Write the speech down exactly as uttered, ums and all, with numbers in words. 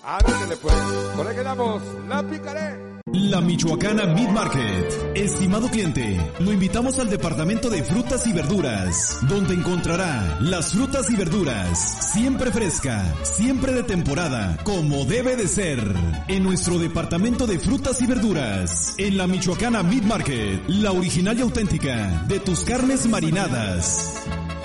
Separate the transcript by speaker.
Speaker 1: Ándale pues, por ahí quedamos, la picaré.
Speaker 2: La Michoacana Meat Market. Estimado cliente, lo invitamos al departamento de frutas y verduras, donde encontrará las frutas y verduras siempre fresca, siempre de temporada, como debe de ser. En nuestro departamento de frutas y verduras, en la Michoacana Meat Market, la original y auténtica de tus carnes marinadas.